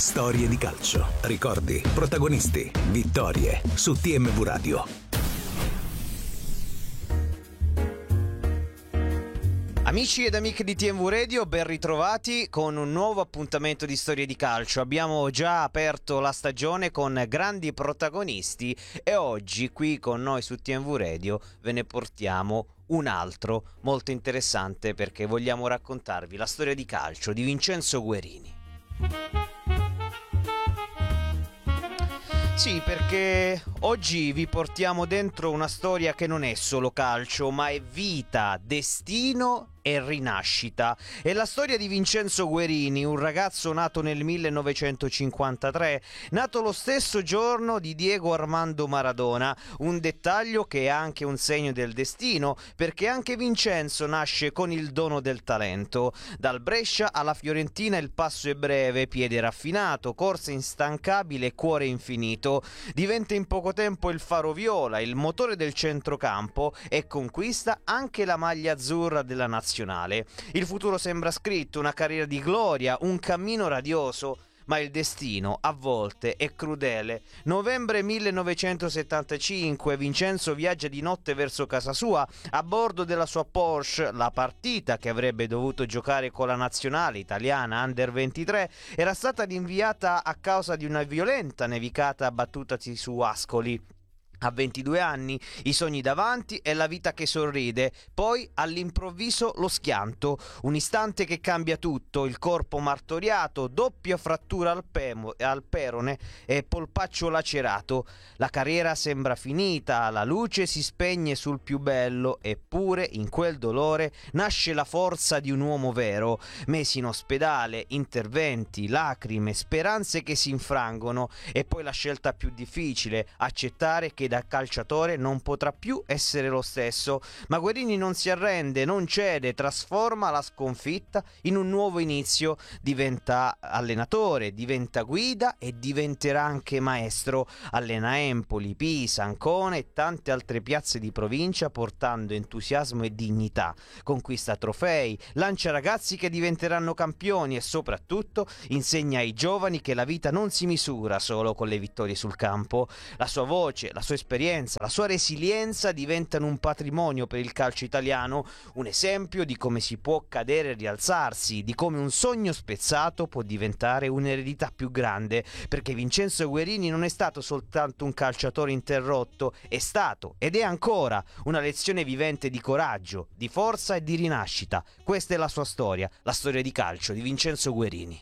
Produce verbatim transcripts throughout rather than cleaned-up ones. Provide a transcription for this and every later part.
Storie di calcio, ricordi, protagonisti, vittorie su T M V Radio. Amici ed amiche di T M V Radio, ben ritrovati con un nuovo appuntamento di Storie di calcio. Abbiamo già aperto la stagione con grandi protagonisti e oggi qui con noi su T M V Radio ve ne portiamo un altro molto interessante, perché vogliamo raccontarvi la storia di calcio di Vincenzo Guerini. Sì, perché oggi vi portiamo dentro una storia che non è solo calcio, ma è vita, destino e rinascita. È la storia di Vincenzo Guerini, un ragazzo nato nel millenovecentocinquantatré, nato lo stesso giorno di Diego Armando Maradona, un dettaglio che è anche un segno del destino, perché anche Vincenzo nasce con il dono del talento. Dal Brescia alla Fiorentina il passo è breve, piede raffinato, corsa instancabile e cuore infinito. Diventa in poco tempo il faro viola, il motore del centrocampo e conquista anche la maglia azzurra della nazionale. Il futuro sembra scritto, una carriera di gloria, un cammino radioso, ma il destino a volte è crudele. Novembre millenovecentosettantacinque, Vincenzo viaggia di notte verso casa sua a bordo della sua Porsche. La partita che avrebbe dovuto giocare con la nazionale italiana Under ventitré era stata rinviata a causa di una violenta nevicata abbattutasi su Ascoli. A ventidue anni, i sogni davanti e la vita che sorride, poi all'improvviso lo schianto, un istante che cambia tutto, il corpo martoriato, doppia frattura al, pemo, al perone e polpaccio lacerato. La carriera sembra finita, la luce si spegne sul più bello, eppure in quel dolore nasce la forza di un uomo vero. Mesi in ospedale, interventi, lacrime, speranze che si infrangono e poi la scelta più difficile, accettare che da calciatore non potrà più essere lo stesso. Ma Guerini non si arrende, non cede, trasforma la sconfitta in un nuovo inizio, diventa allenatore, diventa guida e diventerà anche maestro. Allena Empoli, Pisa, Ancona e tante altre piazze di provincia, portando entusiasmo e dignità. Conquista trofei, lancia ragazzi che diventeranno campioni e soprattutto insegna ai giovani che la vita non si misura solo con le vittorie sul campo. La sua voce, la sua esperienza, la sua resilienza diventano un patrimonio per il calcio italiano, un esempio di come si può cadere e rialzarsi, di come un sogno spezzato può diventare un'eredità più grande, perché Vincenzo Guerini non è stato soltanto un calciatore interrotto, è stato ed è ancora una lezione vivente di coraggio, di forza e di rinascita. Questa è la sua storia, la storia di calcio di Vincenzo Guerini.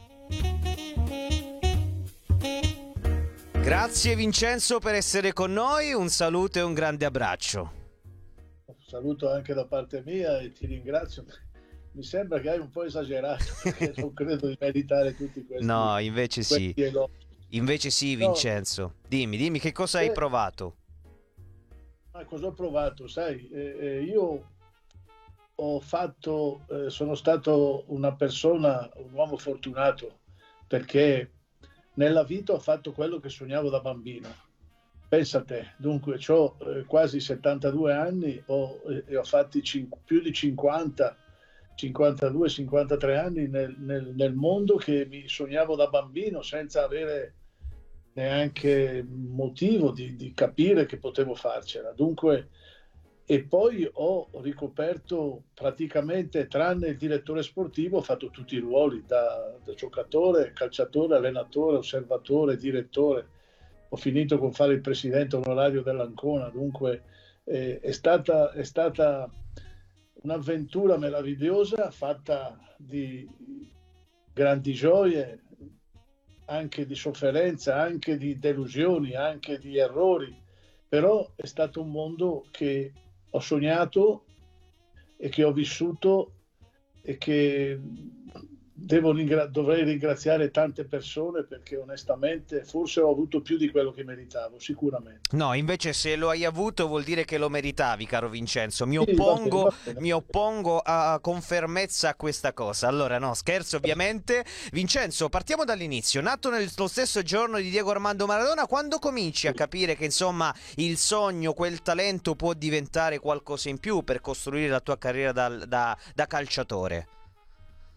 Grazie Vincenzo per essere con noi, un saluto e un grande abbraccio. Un saluto anche da parte mia e ti ringrazio. Mi sembra che hai un po' esagerato, perché non credo di meritare tutti questi. No, invece sì. Elogi. Invece sì, Vincenzo. No. Dimmi, dimmi che cosa eh, hai provato? Ma cosa ho provato? Sai, eh, eh, io ho fatto, eh, sono stato una persona, un uomo fortunato, perché nella vita ho fatto quello che sognavo da bambino. Pensa a te, dunque ho eh, quasi settantadue anni ho, eh, e ho fatti cin- più di cinquanta, cinquantadue cinquantatré anni nel, nel, nel mondo che mi sognavo da bambino senza avere neanche motivo di, di capire che potevo farcela. Dunque, e poi ho ricoperto praticamente, tranne il direttore sportivo, ho fatto tutti i ruoli, da, da giocatore, calciatore, allenatore, osservatore, direttore. Ho finito con fare il presidente onorario dell'Ancona, dunque eh, è stata, è stata un'avventura meravigliosa, fatta di grandi gioie, anche di sofferenza, anche di delusioni, anche di errori, però è stato un mondo che ho sognato e che ho vissuto e che devo ringra- dovrei ringraziare tante persone, perché onestamente forse ho avuto più di quello che meritavo, sicuramente. No, invece se lo hai avuto vuol dire che lo meritavi, caro Vincenzo. Mi Sì, va oppongo, bene, va bene. mi oppongo a, con fermezza a questa cosa. Allora, no, scherzo ovviamente. Vincenzo, partiamo dall'inizio. Nato nello stesso giorno di Diego Armando Maradona, quando cominci a capire che insomma il sogno, quel talento può diventare qualcosa in più per costruire la tua carriera da, da, da calciatore?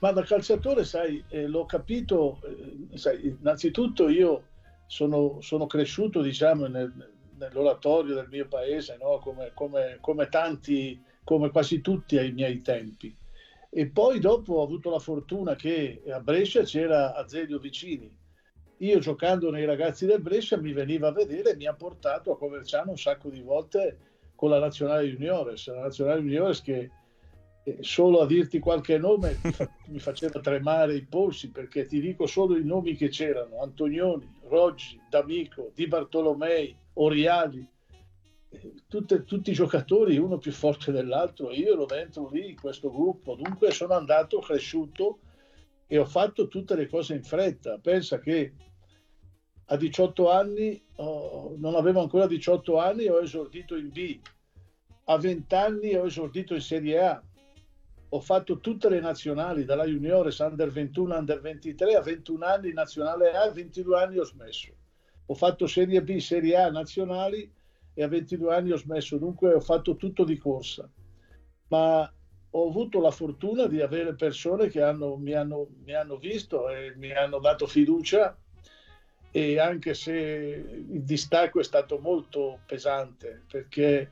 Ma da calciatore, sai, eh, l'ho capito, eh, sai, innanzitutto io sono, sono cresciuto, diciamo, nel, nell'oratorio del mio paese, no? Come, come, come tanti, come quasi tutti ai miei tempi. E poi dopo ho avuto la fortuna che a Brescia c'era Azeglio Vicini. Io giocando nei ragazzi del Brescia mi veniva a vedere e mi ha portato a Coverciano un sacco di volte con la Nazionale Juniores, la Nazionale Juniores che solo a dirti qualche nome mi, fa, mi faceva tremare i polsi, perché ti dico solo i nomi che c'erano: Antonioni, Roggi, D'Amico, Di Bartolomei, Oriali, tutte, tutti i giocatori, uno più forte dell'altro, e io ero dentro lì in questo gruppo. Dunque sono andato cresciuto e ho fatto tutte le cose in fretta. Pensa che a diciotto anni, oh, non avevo ancora diciotto anni, ho esordito in B. A venti anni ho esordito in Serie A. Ho fatto tutte le nazionali, dalla Juniores, Under ventuno, Under ventitré, a ventuno anni nazionale A, a ventidue anni ho smesso. Ho fatto Serie B, Serie A, nazionali, e a ventidue anni ho smesso. Dunque ho fatto tutto di corsa. Ma ho avuto la fortuna di avere persone che hanno, mi, hanno, mi hanno visto e mi hanno dato fiducia, e anche se il distacco è stato molto pesante, perché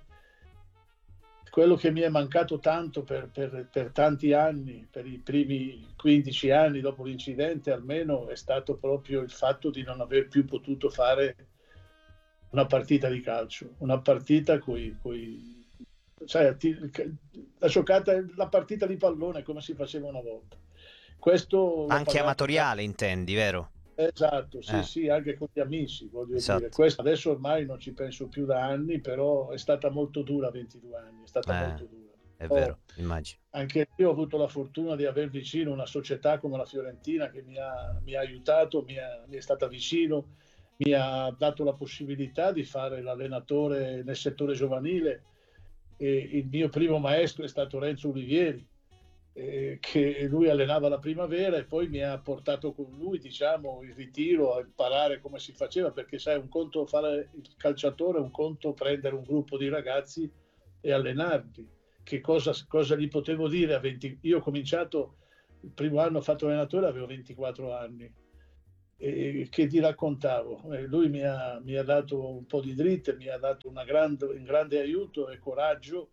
quello che mi è mancato tanto per, per, per tanti anni, per i primi quindici anni dopo l'incidente almeno, è stato proprio il fatto di non aver più potuto fare una partita di calcio, una partita coi, coi, sai, la giocata, la partita di pallone come si faceva una volta. Questo anche amatoriale, intendi, vero? Esatto, sì, eh. sì, anche con gli amici, voglio Esatto. dire. Questo adesso ormai non ci penso più da anni, però è stata molto dura a ventidue anni, è stata Eh, molto dura. è Oh, vero, immagino. Anche io ho avuto la fortuna di aver vicino una società come la Fiorentina che mi ha, mi ha aiutato, mi, ha, mi è stata vicino, mi ha dato la possibilità di fare l'allenatore nel settore giovanile, e il mio primo maestro è stato Renzo Olivieri, eh, che lui allenava la primavera, e poi mi ha portato con lui, diciamo, il ritiro, a imparare come si faceva, perché sai, un conto fare il calciatore, un conto prendere un gruppo di ragazzi e allenarli. Che cosa, cosa gli potevo dire a venti? Io ho cominciato, il primo anno ho fatto allenatore, avevo ventiquattro anni, e che gli raccontavo? E lui mi ha, mi ha dato un po' di dritte, mi ha dato una grande, un grande aiuto e coraggio,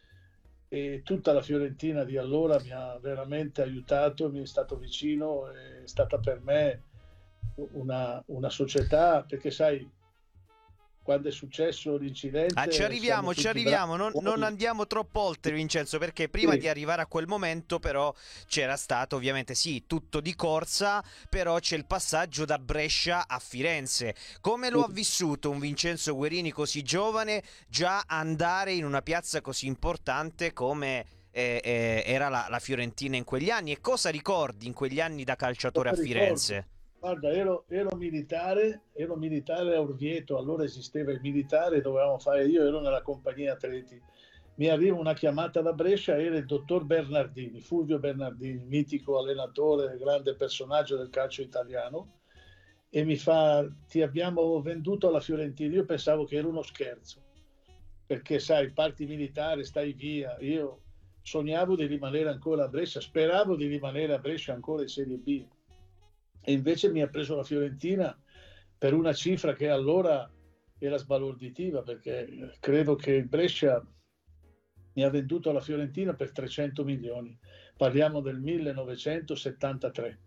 e tutta la Fiorentina di allora mi ha veramente aiutato, mi è stato vicino, è stata per me una, una società, perché sai, quando è successo l'incidente... Ah, ci arriviamo, ci arriviamo, non, non andiamo troppo oltre, Vincenzo, perché prima sì. di arrivare a quel momento però c'era stato ovviamente sì, tutto di corsa, però c'è il passaggio da Brescia a Firenze. Come lo sì. ha vissuto un Vincenzo Guerini così giovane già andare in una piazza così importante come eh, eh, era la, la Fiorentina in quegli anni, e cosa ricordi in quegli anni da calciatore cosa a Firenze? Ricordo? Guarda, ero, ero militare, ero militare a Orvieto, allora esisteva il militare, dovevamo fare, io ero nella compagnia atleti, mi arriva una chiamata da Brescia, era il dottor Bernardini, Fulvio Bernardini, mitico allenatore, grande personaggio del calcio italiano, e mi fa: ti abbiamo venduto alla Fiorentina. Io pensavo che era uno scherzo, perché sai, parti militare, stai via, io sognavo di rimanere ancora a Brescia, speravo di rimanere a Brescia ancora in Serie B. E invece mi ha preso la Fiorentina per una cifra che allora era sbalorditiva, perché credo che il Brescia mi ha venduto alla Fiorentina per trecento milioni. Parliamo del millenovecentosettantatré.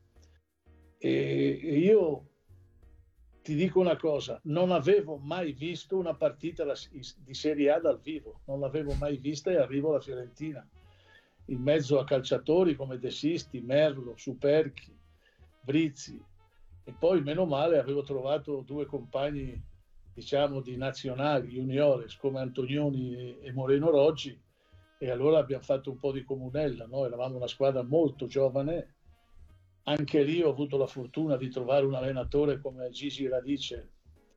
E io ti dico una cosa, non avevo mai visto una partita di Serie A dal vivo, non l'avevo mai vista, e arrivo alla Fiorentina in mezzo a calciatori come De Sisti, Merlo, Superchi, Brizzi, e poi meno male avevo trovato due compagni, diciamo, di nazionali juniores come Antonioni e Moreno Roggi, e allora abbiamo fatto un po' di comunella, no? Eravamo una squadra molto giovane. Anche lì ho avuto la fortuna di trovare un allenatore come Gigi Radice,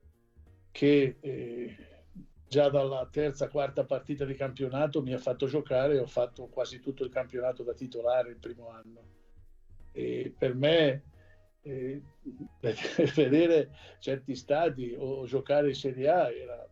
che eh, già dalla terza, quarta partita di campionato mi ha fatto giocare, e ho fatto quasi tutto il campionato da titolare il primo anno. E per me eh, vedere certi stadi o giocare in Serie A era,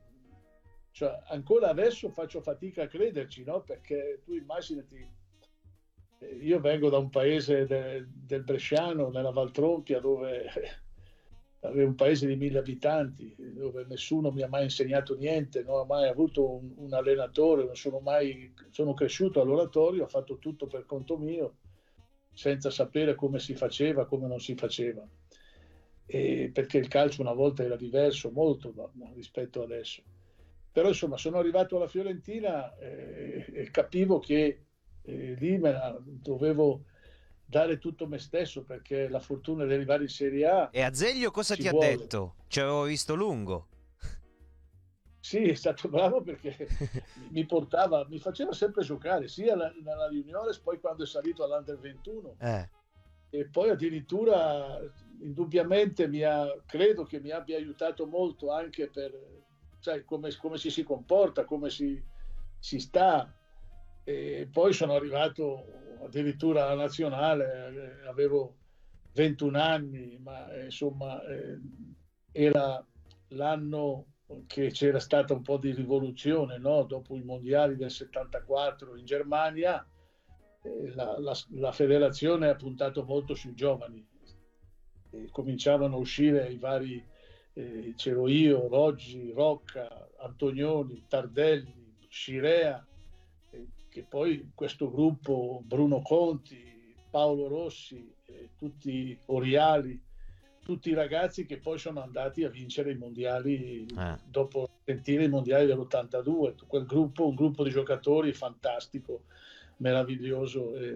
cioè, ancora adesso faccio fatica a crederci, no? Perché tu immaginati io vengo da un paese de, del Bresciano, nella Valtrompia, dove avevo un paese di mille abitanti, dove nessuno mi ha mai insegnato niente, non ho mai avuto un, un allenatore, non sono mai, sono cresciuto all'oratorio, ho fatto tutto per conto mio, senza sapere come si faceva, come non si faceva. E perché il calcio una volta era diverso molto no, rispetto adesso. Però insomma sono arrivato alla Fiorentina eh, e capivo che eh, lì me la, dovevo dare tutto me stesso, perché la fortuna di arrivare in Serie A. E Azeglio cosa ti vuole. ha detto? Ci avevo visto lungo. Sì, è stato bravo perché mi portava, mi faceva sempre giocare, sia nella Juniores, poi quando è salito all'Under ventuno. Eh. E poi addirittura, indubbiamente, mi ha, credo che mi abbia aiutato molto anche per, sai, come, come si si comporta, come si, si sta. E poi sono arrivato addirittura alla nazionale, eh, avevo ventuno anni, ma eh, insomma eh, era l'anno che c'era stata un po' di rivoluzione, no? Dopo i mondiali del settantaquattro in Germania, eh, la, la, la federazione ha puntato molto sui giovani. E cominciavano a uscire i vari, eh, c'ero io, Roggi, Rocca, Antonioni, Tardelli, Scirea, eh, che poi questo gruppo, Bruno Conti, Paolo Rossi, eh, tutti Oriali, tutti i ragazzi che poi sono andati a vincere i mondiali eh. dopo sentire i mondiali dell'ottantadue, quel gruppo, un gruppo di giocatori fantastico, meraviglioso. E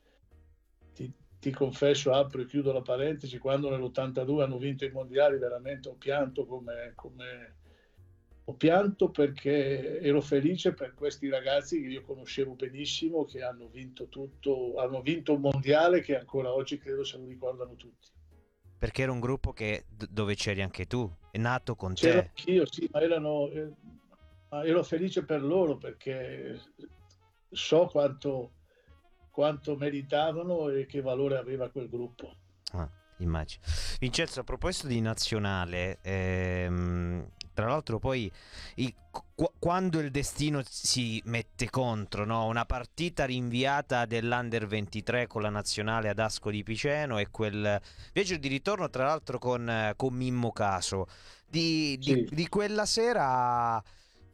ti, ti confesso, apro e chiudo la parentesi, quando nell'ottantadue hanno vinto i mondiali veramente ho pianto come, come ho pianto perché ero felice per questi ragazzi che io conoscevo benissimo, che hanno vinto tutto, hanno vinto un mondiale che ancora oggi credo se lo ricordano tutti. Perché era un gruppo che, dove c'eri anche tu, è nato con C'ero te. Anch'io, sì, ma erano, eh, ma ero felice per loro perché so quanto, quanto meritavano e che valore aveva quel gruppo. Ah, immagino. Vincenzo, a proposito di nazionale, ehm, tra l'altro poi i, qu- quando il destino si mette contro, no? Una partita rinviata dell'Under ventitré con la nazionale ad Ascoli di Piceno e quel viaggio di ritorno tra l'altro con, con Mimmo Caso di, di, Sì. di quella sera